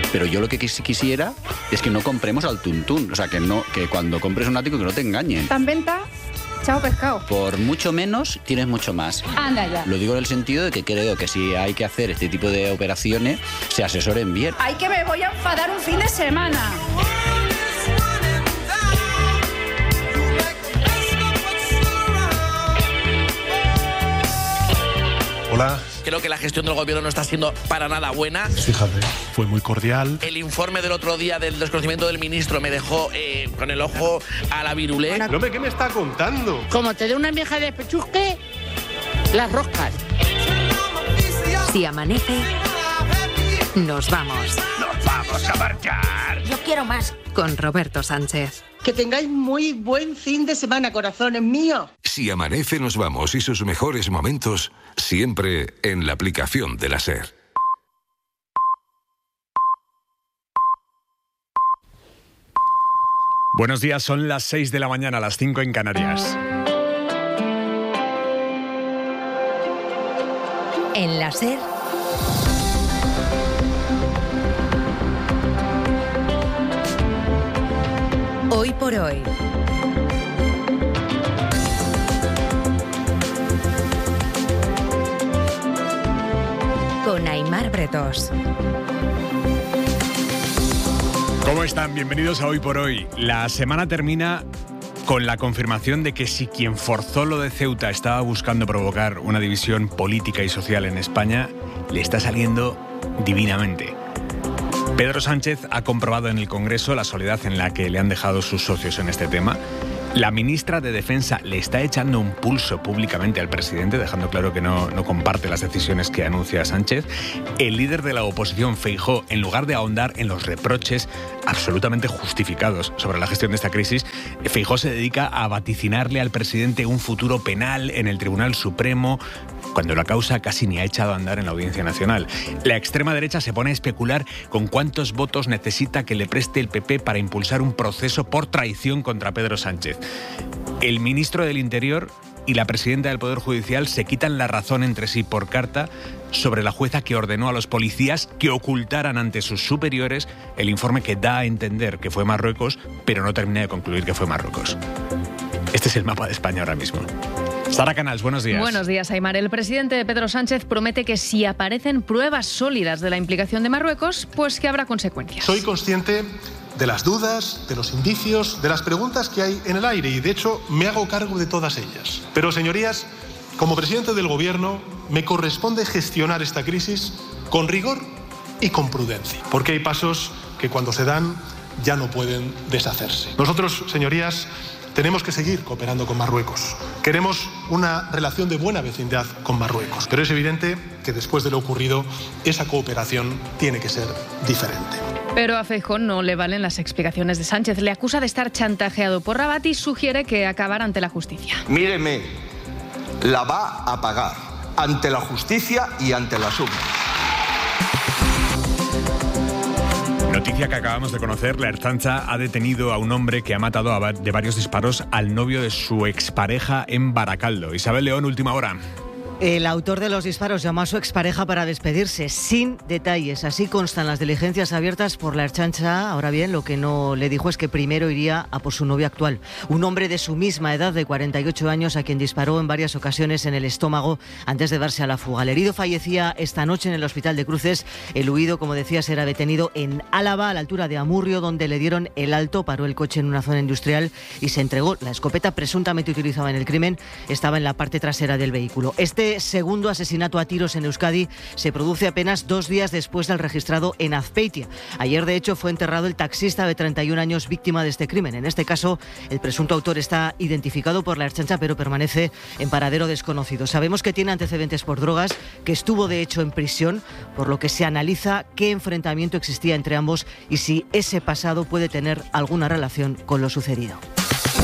Pero yo lo que quisiera es que no compremos al tuntún. O sea, que cuando compres un ático que no te engañen. ¿Está en venta? Chao pescado. Por mucho menos tienes mucho más. Anda ya. Lo digo en el sentido de que creo que si hay que hacer este tipo de operaciones, se asesoren bien. ¡Ay, que me voy a enfadar un fin de semana! Hola. Creo que la gestión del gobierno no está siendo para nada buena. Fíjate, fue muy cordial. El informe del otro día del desconocimiento del ministro me dejó con el ojo a la virulé. No, ¿qué me está contando? Como te dé una vieja de pechusque, las roscas. Si amanece, nos vamos. ¡Nos vamos a marchar! Yo quiero más. Con Roberto Sánchez. Que tengáis muy buen fin de semana, corazones míos. Si amanece, nos vamos y sus mejores momentos siempre en la aplicación de la SER. Buenos días, son las 6 de la mañana, las 5 en Canarias. En la SER. Hoy por hoy. Con Aimar Bretos. ¿Cómo están? Bienvenidos a Hoy por Hoy. La semana termina con la confirmación de que si quien forzó lo de Ceuta estaba buscando provocar una división política y social en España, le está saliendo divinamente. Pedro Sánchez ha comprobado en el Congreso la soledad en la que le han dejado sus socios en este tema. La ministra de Defensa le está echando un pulso públicamente al presidente, dejando claro que no comparte las decisiones que anuncia Sánchez. El líder de la oposición, Feijóo, en lugar de ahondar en los reproches absolutamente justificados sobre la gestión de esta crisis, Feijóo se dedica a vaticinarle al presidente un futuro penal en el Tribunal Supremo, cuando la causa casi ni ha echado a andar en la Audiencia Nacional. La extrema derecha se pone a especular con cuántos votos necesita que le preste el PP para impulsar un proceso por traición contra Pedro Sánchez. El ministro del Interior y la presidenta del Poder Judicial se quitan la razón entre sí por carta sobre la jueza que ordenó a los policías que ocultaran ante sus superiores el informe que da a entender que fue Marruecos, pero no termina de concluir que fue Marruecos. Este es el mapa de España ahora mismo. Sara Canals, buenos días. Buenos días, Aimar. El presidente Pedro Sánchez promete que si aparecen pruebas sólidas de la implicación de Marruecos, pues que habrá consecuencias. Soy consciente de las dudas, de los indicios, de las preguntas que hay en el aire y, de hecho, me hago cargo de todas ellas. Pero, señorías, como presidente del Gobierno, me corresponde gestionar esta crisis con rigor y con prudencia, porque hay pasos que cuando se dan ya no pueden deshacerse. Nosotros, señorías, tenemos que seguir cooperando con Marruecos. Queremos una relación de buena vecindad con Marruecos. Pero es evidente que después de lo ocurrido, esa cooperación tiene que ser diferente. Pero a Feijóo no le valen las explicaciones de Sánchez. Le acusa de estar chantajeado por Rabat y sugiere que acabar ante la justicia. Míreme, la va a pagar ante la justicia y ante la suma. Noticia que acabamos de conocer, la Ertzaintza ha detenido a un hombre que ha matado de varios disparos al novio de su expareja en Baracaldo. Isabel León, última hora. El autor de los disparos llamó a su expareja para despedirse, sin detalles. Así constan las diligencias abiertas por la Ertzaintza. Ahora bien, lo que no le dijo es que primero iría a por su novio actual. Un hombre de su misma edad, de 48 años, a quien disparó en varias ocasiones en el estómago antes de darse a la fuga. El herido fallecía esta noche en el Hospital de Cruces. El huido, como decía, será detenido en Álava, a la altura de Amurrio, donde le dieron el alto. Paró el coche en una zona industrial y se entregó. La escopeta presuntamente utilizada en el crimen estaba en la parte trasera del vehículo. Este segundo asesinato a tiros en Euskadi se produce apenas 2 días después del registrado en Azpeitia. Ayer, de hecho, fue enterrado el taxista de 31 años víctima de este crimen. En este caso, el presunto autor está identificado por la Ertzaintza, pero permanece en paradero desconocido. Sabemos que tiene antecedentes por drogas, que estuvo de hecho en prisión, por lo que se analiza qué enfrentamiento existía entre ambos y si ese pasado puede tener alguna relación con lo sucedido.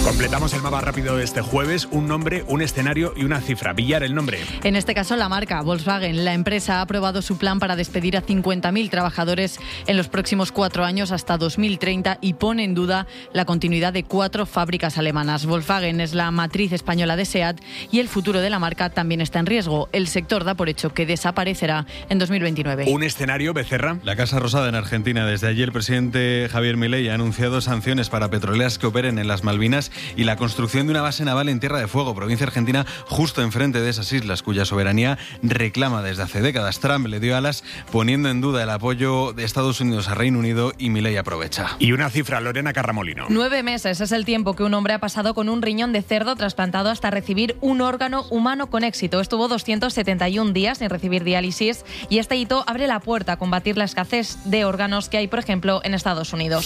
Completamos el mapa rápido de este jueves. Un nombre, un escenario y una cifra. Villar, el nombre. En este caso, la marca Volkswagen. La empresa ha aprobado su plan para despedir a 50.000 trabajadores en los próximos 4 años hasta 2030 y pone en duda la continuidad de 4 fábricas alemanas. Volkswagen es la matriz española de SEAT y el futuro de la marca también está en riesgo. El sector da por hecho que desaparecerá en 2029. Un escenario, Becerra. La Casa Rosada en Argentina. Desde allí el presidente Javier Milei ha anunciado sanciones para petroleras que operen en las Malvinas y la construcción de una base naval en Tierra de Fuego, provincia argentina, justo enfrente de esas islas, cuya soberanía reclama desde hace décadas. Trump le dio alas, poniendo en duda el apoyo de Estados Unidos a Reino Unido, y Milei aprovecha. Y una cifra, Lorena Carramolino. 9 meses es el tiempo que un hombre ha pasado con un riñón de cerdo trasplantado hasta recibir un órgano humano con éxito. Estuvo 271 días sin recibir diálisis y este hito abre la puerta a combatir la escasez de órganos que hay, por ejemplo, en Estados Unidos.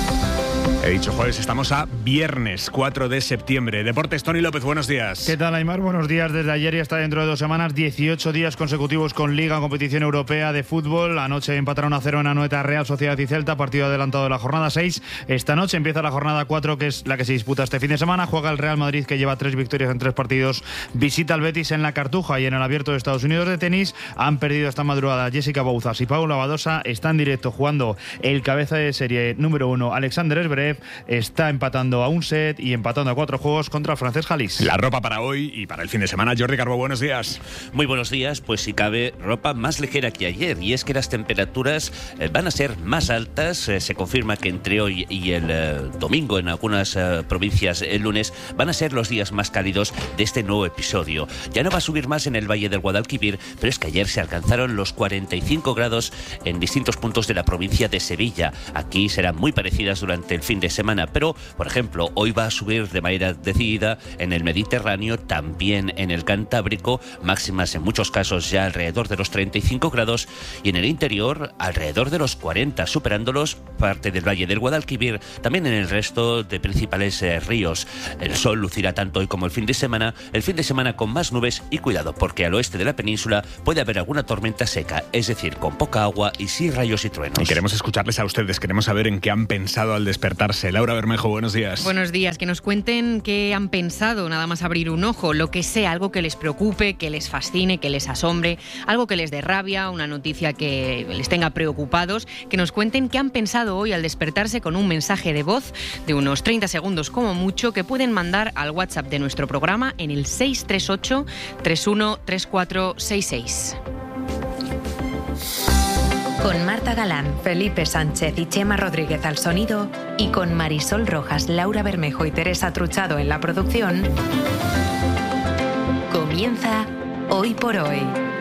He dicho jueves, estamos a viernes 4 de septiembre. Deportes, Tony López, buenos días. ¿Qué tal, Aimar? Buenos días. Desde ayer y hasta dentro de 2 semanas, 18 días consecutivos con Liga, competición europea de fútbol. Anoche empataron a 0 en Anoeta, Real Sociedad y Celta, partido adelantado de la jornada 6. Esta noche empieza la jornada 4, que es la que se disputa este fin de semana. Juega el Real Madrid, que lleva 3 victorias en 3 partidos. Visita al Betis en la Cartuja, y en el Abierto de Estados Unidos de tenis han perdido esta madrugada Jessica Bouzas y Paula Badosa. Está en directo jugando el cabeza de serie número 1, Alexander Zverev. Está empatando a un set y empatando a 4 juegos contra el francés Jalis. La ropa para hoy y para el fin de semana. Jordi Carbó, buenos días. Muy buenos días. Pues si cabe, ropa más ligera que ayer. Y es que las temperaturas van a ser más altas. Se confirma que entre hoy y el domingo, en algunas provincias el lunes, van a ser los días más cálidos de este nuevo episodio. Ya no va a subir más en el Valle del Guadalquivir, pero es que ayer se alcanzaron los 45 grados en distintos puntos de la provincia de Sevilla. Aquí serán muy parecidas durante el fin de semana, pero, por ejemplo, hoy va a subir de manera decidida en el Mediterráneo, también en el Cantábrico, máximas en muchos casos ya alrededor de los 35 grados, y en el interior alrededor de los 40, superándolos parte del Valle del Guadalquivir, también en el resto de principales ríos. El sol lucirá tanto hoy como el fin de semana con más nubes y cuidado, porque al oeste de la península puede haber alguna tormenta seca, es decir, con poca agua y sin rayos y truenos. Y queremos escucharles a ustedes, queremos saber en qué han pensado al despertarse. Laura Bermejo, buenos días. Buenos días, que nos cuenten qué han pensado nada más abrir un ojo, lo que sea, algo que les preocupe, que les fascine, que les asombre, algo que les dé rabia, una noticia que les tenga preocupados, que nos cuenten qué han pensado hoy al despertarse con un mensaje de voz de unos 30 segundos como mucho, que pueden mandar al WhatsApp de nuestro programa en el 638 313466. Con Marta Galán, Felipe Sánchez y Chema Rodríguez al sonido y con Marisol Rojas, Laura Bermejo y Teresa Truchado en la producción, comienza Hoy por Hoy.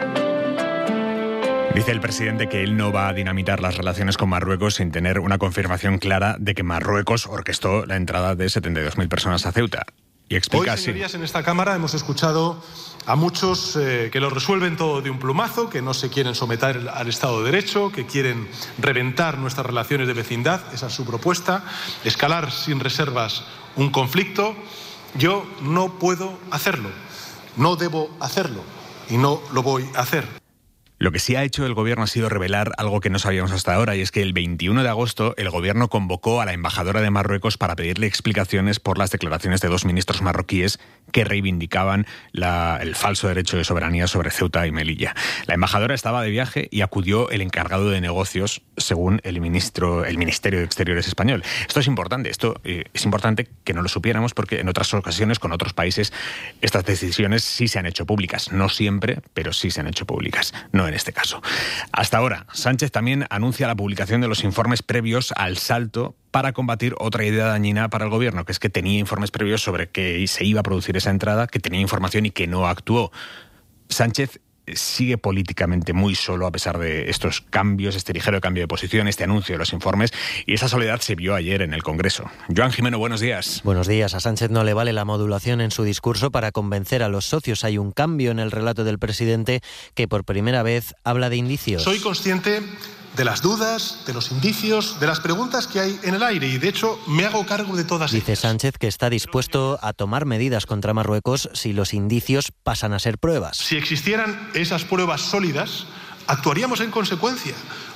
Dice el presidente que él no va a dinamitar las relaciones con Marruecos sin tener una confirmación clara de que Marruecos orquestó la entrada de 72.000 personas a Ceuta. Y explica hoy, señorías, en esta Cámara hemos escuchado a muchos que lo resuelven todo de un plumazo, que no se quieren someter al Estado de Derecho, que quieren reventar nuestras relaciones de vecindad. Esa es su propuesta, escalar sin reservas un conflicto. Yo no puedo hacerlo, no debo hacerlo y no lo voy a hacer. Lo que sí ha hecho el gobierno ha sido revelar algo que no sabíamos hasta ahora, y es que el 21 de agosto el gobierno convocó a la embajadora de Marruecos para pedirle explicaciones por las declaraciones de 2 ministros marroquíes que reivindicaban el falso derecho de soberanía sobre Ceuta y Melilla. La embajadora estaba de viaje y acudió el encargado de negocios, según el Ministerio de Exteriores español. Esto es importante que no lo supiéramos, porque en otras ocasiones con otros países estas decisiones sí se han hecho públicas. No siempre, pero sí se han hecho públicas. No en este caso. Hasta ahora, Sánchez también anuncia la publicación de los informes previos al salto para combatir otra idea dañina para el gobierno, que es que tenía informes previos sobre que se iba a producir esa entrada, que tenía información y que no actuó. Sánchez sigue políticamente muy solo a pesar de estos cambios, este ligero cambio de posición, este anuncio de los informes, y esa soledad se vio ayer en el Congreso. Joan Jimeno, buenos días. Buenos días. A Sánchez no le vale la modulación en su discurso para convencer a los socios. Hay un cambio en el relato del presidente, que por primera vez habla de indicios. Soy consciente de las dudas, de los indicios, de las preguntas que hay en el aire, y de hecho me hago cargo de todas ellas. Dice Sánchez que está dispuesto a tomar medidas contra Marruecos si los indicios pasan a ser pruebas. Si existieran esas pruebas sólidas, actuaríamos en consecuencia,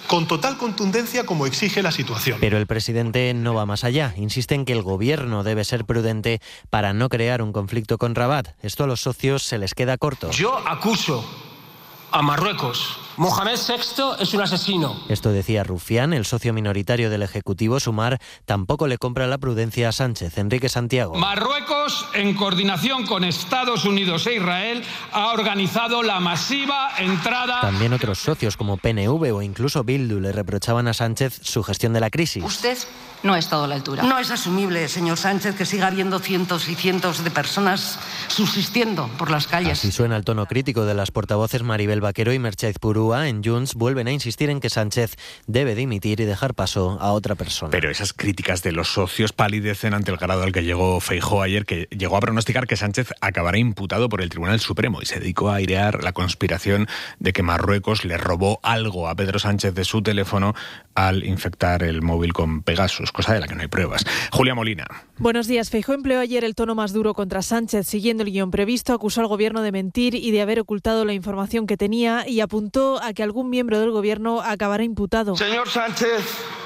con total contundencia como exige la situación. Pero el presidente no va más allá. Insiste en que el gobierno debe ser prudente para no crear un conflicto con Rabat. Esto a los socios se les queda corto. Yo acuso a Marruecos. Mohamed VI es un asesino. Esto decía Rufián, el socio minoritario del Ejecutivo. Sumar tampoco le compra la prudencia a Sánchez. Enrique Santiago. Marruecos, en coordinación con Estados Unidos e Israel, ha organizado la masiva entrada... También otros socios como PNV o incluso Bildu le reprochaban a Sánchez su gestión de la crisis. Usted no ha estado a la altura. No es asumible, señor Sánchez, que siga habiendo cientos y cientos de personas subsistiendo por las calles. Así suena el tono crítico de las portavoces Maribel Vaquero y Merchez Purúa. En Junts vuelven a insistir en que Sánchez debe dimitir y dejar paso a otra persona. Pero esas críticas de los socios palidecen ante el grado al que llegó Feijóo ayer, que llegó a pronosticar que Sánchez acabará imputado por el Tribunal Supremo y se dedicó a airear la conspiración de que Marruecos le robó algo a Pedro Sánchez de su teléfono al infectar el móvil con Pegasus, cosa de la que no hay pruebas. Julia Molina. Buenos días. Feijóo empleó ayer el tono más duro contra Sánchez. Siguiendo el guión previsto, acusó al gobierno de mentir y de haber ocultado la información que tenía y apuntó a que algún miembro del gobierno acabará imputado. Señor Sánchez,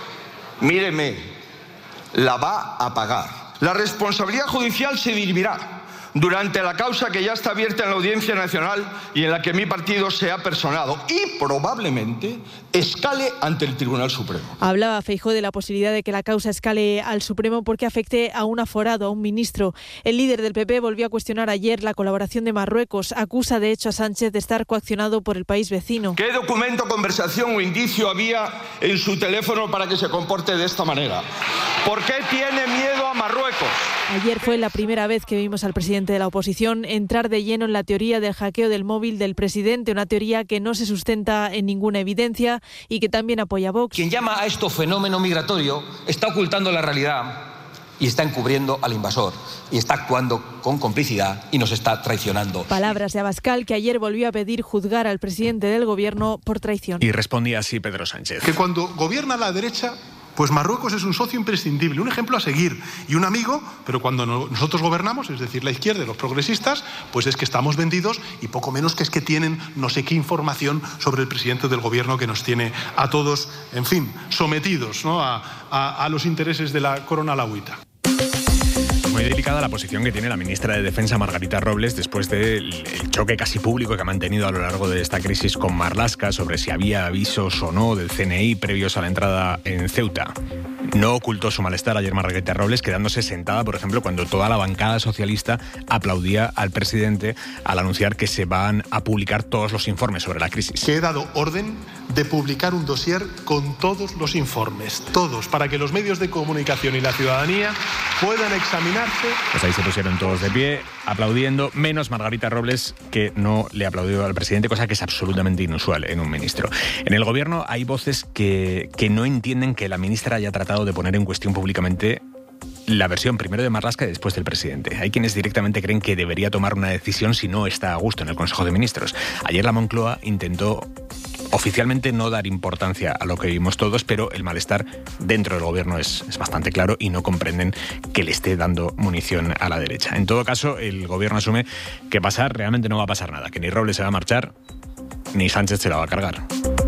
míreme, la va a pagar. La responsabilidad judicial se dirimirá durante la causa que ya está abierta en la Audiencia Nacional y en la que mi partido se ha personado y probablemente escale ante el Tribunal Supremo. Hablaba Feijóo de la posibilidad de que la causa escale al Supremo porque afecte a un aforado, a un ministro. El líder del PP volvió a cuestionar ayer la colaboración de Marruecos. Acusa de hecho a Sánchez de estar coaccionado por el país vecino. ¿Qué documento, conversación o indicio había en su teléfono para que se comporte de esta manera? ¿Por qué tiene miedo a Marruecos? Ayer fue la primera vez que vimos al presidente de la oposición entrar de lleno en la teoría del hackeo del móvil del presidente, una teoría que no se sustenta en ninguna evidencia y que también apoya a Vox. Quien llama a esto fenómeno migratorio está ocultando la realidad y está encubriendo al invasor y está actuando con complicidad y nos está traicionando. Palabras de Abascal, que ayer volvió a pedir juzgar al presidente del gobierno por traición. Y respondía así Pedro Sánchez. Que cuando gobierna la derecha, pues Marruecos es un socio imprescindible, un ejemplo a seguir y un amigo, pero cuando nosotros gobernamos, es decir, la izquierda y los progresistas, pues es que estamos vendidos y poco menos que es que tienen no sé qué información sobre el presidente del gobierno que nos tiene a todos, en fin, sometidos, ¿no?, a los intereses de la corona alauita. Muy delicada la posición que tiene la ministra de Defensa, Margarita Robles, después del choque casi público que ha mantenido a lo largo de esta crisis con Marlaska sobre si había avisos o no del CNI previos a la entrada en Ceuta. No ocultó su malestar ayer Margarita Robles, quedándose sentada, por ejemplo, cuando toda la bancada socialista aplaudía al presidente al anunciar que se van a publicar todos los informes sobre la crisis. Que he dado orden de publicar un dossier con todos los informes, todos, para que los medios de comunicación y la ciudadanía puedan examinarse. Pues ahí se pusieron todos de pie, aplaudiendo, menos Margarita Robles, que no le aplaudió al presidente, cosa que es absolutamente inusual en un ministro. En el gobierno hay voces que no entienden que la ministra haya tratado de poner en cuestión públicamente la versión primero de Marlaska y después del presidente. Hay quienes directamente creen que debería tomar una decisión si no está a gusto en el Consejo de Ministros. Ayer la Moncloa intentó oficialmente no dar importancia a lo que vimos todos, pero el malestar dentro del gobierno es bastante claro y no comprenden que le esté dando munición a la derecha. En todo caso, el gobierno asume que realmente no va a pasar nada, que ni Robles se va a marchar, ni Sánchez se la va a cargar.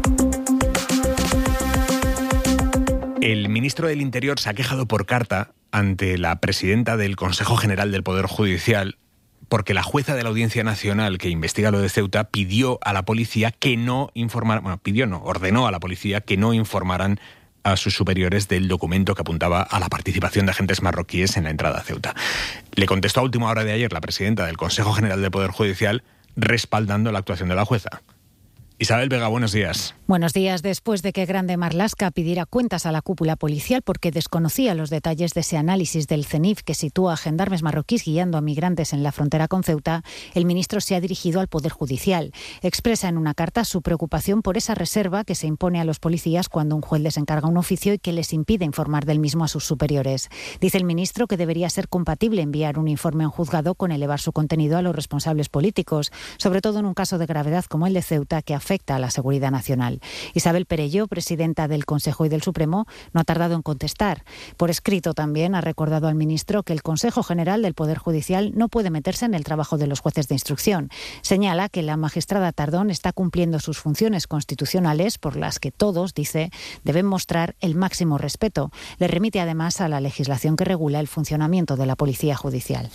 El ministro del Interior se ha quejado por carta ante la presidenta del Consejo General del Poder Judicial porque la jueza de la Audiencia Nacional que investiga lo de Ceuta pidió a la policía que no informaran, ordenó a la policía que no informaran a sus superiores del documento que apuntaba a la participación de agentes marroquíes en la entrada a Ceuta. Le contestó a última hora de ayer la presidenta del Consejo General del Poder Judicial respaldando la actuación de la jueza. Isabel Vega, buenos días. Buenos días. Después de que Grande Marlaska pidiera cuentas a la cúpula policial porque desconocía los detalles de ese análisis del CENIF que sitúa a gendarmes marroquíes guiando a migrantes en la frontera con Ceuta, el ministro se ha dirigido al Poder Judicial. Expresa en una carta su preocupación por esa reserva que se impone a los policías cuando un juez les encarga un oficio y que les impide informar del mismo a sus superiores. Dice el ministro que debería ser compatible enviar un informe a un juzgado con elevar su contenido a los responsables políticos, sobre todo en un caso de gravedad como el de Ceuta, que afecta a la seguridad nacional. Isabel Perelló, presidenta del Consejo y del Supremo, no ha tardado en contestar. Por escrito también ha recordado al ministro que el Consejo General del Poder Judicial no puede meterse en el trabajo de los jueces de instrucción. Señala que la magistrada Tardón está cumpliendo sus funciones constitucionales por las que todos, dice, deben mostrar el máximo respeto. Le remite además a la legislación que regula el funcionamiento de la Policía Judicial.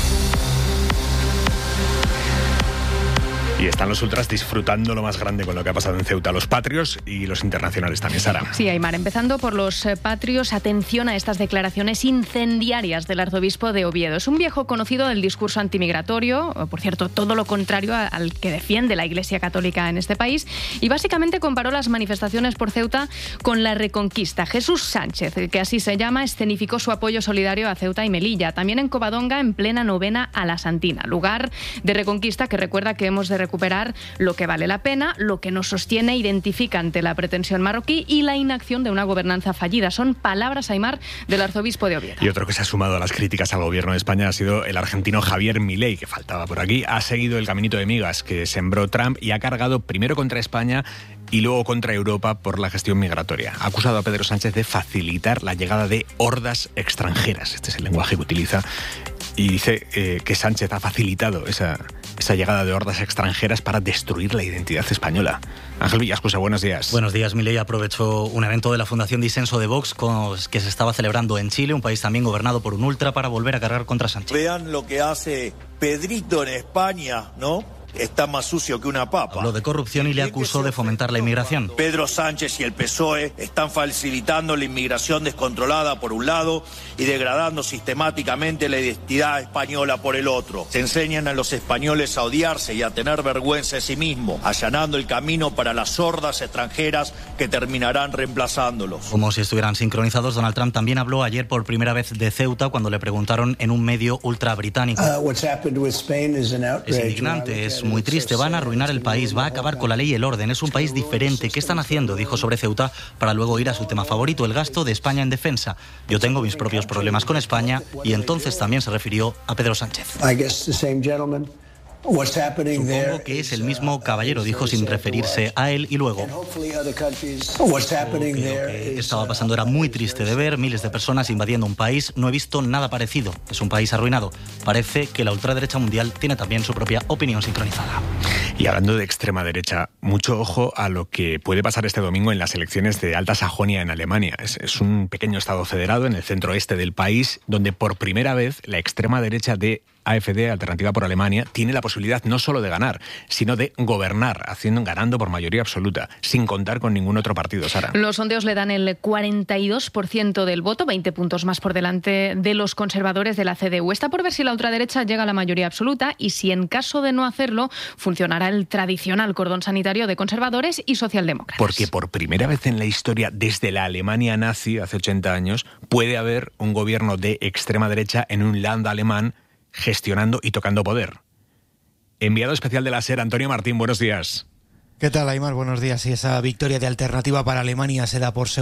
Y están los ultras disfrutando lo más grande con lo que ha pasado en Ceuta, los patrios y los internacionales también, Sara. Sí, Aymar, empezando por los patrios, atención a estas declaraciones incendiarias del arzobispo de Oviedo. Es un viejo conocido del discurso antimigratorio, por cierto, todo lo contrario al que defiende la Iglesia Católica en este país, y básicamente comparó las manifestaciones por Ceuta con la Reconquista. Jesús Sánchez, que así se llama, escenificó su apoyo solidario a Ceuta y Melilla, también en Covadonga, en plena novena a la Santina, lugar de reconquista que recuerda que hemos de recuperar lo que vale la pena, lo que nos sostiene, identifica ante la pretensión marroquí y la inacción de una gobernanza fallida. Son palabras, Aymar, del arzobispo de Oviedo. Y otro que se ha sumado a las críticas al gobierno de España ha sido el argentino Javier Milei, que faltaba por aquí. Ha seguido el caminito de migas que sembró Trump y ha cargado primero contra España y luego contra Europa por la gestión migratoria. Ha acusado a Pedro Sánchez de facilitar la llegada de hordas extranjeras. Este es el lenguaje que utiliza. Y dice que Sánchez ha facilitado esa llegada de hordas extranjeras para destruir la identidad española. Ángel Villascusa, buenos días. Buenos días. Milei aprovechó un evento de la Fundación Disenso de Vox que se estaba celebrando en Chile, un país también gobernado por un ultra, para volver a cargar contra Sánchez. Vean lo que hace Pedrito en España, ¿no? Está más sucio que una papa. Habló de corrupción y le acusó de fomentar la inmigración. Pedro Sánchez y el PSOE están facilitando la inmigración descontrolada por un lado y degradando sistemáticamente la identidad española por el otro. Se enseñan a los españoles a odiarse y a tener vergüenza de sí mismos, allanando el camino para las hordas extranjeras que terminarán reemplazándolos. Como si estuvieran sincronizados, Donald Trump también habló ayer por primera vez de Ceuta cuando le preguntaron en un medio ultra británico. Es indignante, es muy triste, van a arruinar el país, va a acabar con la ley y el orden, es un país diferente. ¿Qué están haciendo?, dijo sobre Ceuta, para luego ir a su tema favorito, el gasto de España en defensa. Yo tengo mis propios problemas con España, y entonces también se refirió a Pedro Sánchez. Supongo que es el mismo caballero, dijo sin referirse a él, y luego lo que estaba pasando era muy triste de ver, miles de personas invadiendo un país. No he visto nada parecido, es un país arruinado. Parece que la ultraderecha mundial tiene también su propia opinión sincronizada. Y hablando de extrema derecha, mucho ojo a lo que puede pasar este domingo en las elecciones de Alta Sajonia en Alemania. Es un pequeño estado federado en el centro-este del país, donde por primera vez la extrema derecha de AfD, Alternativa por Alemania, tiene la posibilidad no solo de ganar, sino de gobernar, ganando por mayoría absoluta, sin contar con ningún otro partido, Sara. Los sondeos le dan el 42% del voto, 20 puntos más por delante de los conservadores de la CDU. Está por ver si la ultraderecha llega a la mayoría absoluta y si en caso de no hacerlo, funcionará el tradicional cordón sanitario de conservadores y socialdemócratas. Porque por primera vez en la historia, desde la Alemania nazi, hace 80 años, puede haber un gobierno de extrema derecha en un land alemán gestionando y tocando poder. Enviado especial de la SER, Antonio Martín, buenos días. ¿Qué tal, Aymar? Buenos días. Y esa victoria de Alternativa para Alemania se da por seguro.